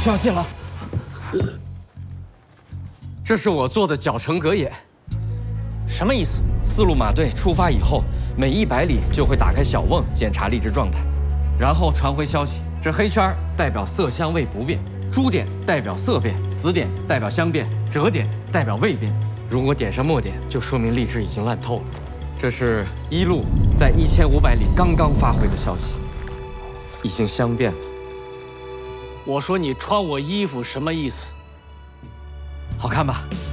消息了。这是我做的角程格言。 什么意思？ 四路马队出发以后，每100里就会打开小瓮检查力值状态，然后传回消息。这黑圈代表色香味不变，朱点代表色变，紫点代表香变，折点代表味变。如果点上墨点，就说明荔枝已经烂透了。这是一路在1500里刚刚发回的消息，已经香变了。 我说你穿我衣服什么意思？ 好看吧？